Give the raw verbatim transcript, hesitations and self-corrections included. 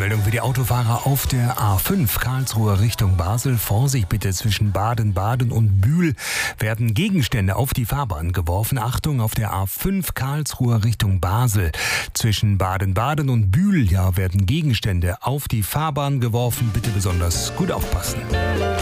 Meldung für die Autofahrer auf der A fünf Karlsruhe Richtung Basel. Vorsicht bitte, zwischen Baden-Baden und Bühl werden Gegenstände auf die Fahrbahn geworfen. Achtung, auf der A fünf Karlsruhe Richtung Basel. Zwischen Baden-Baden und Bühl ja, werden Gegenstände auf die Fahrbahn geworfen. Bitte besonders gut aufpassen.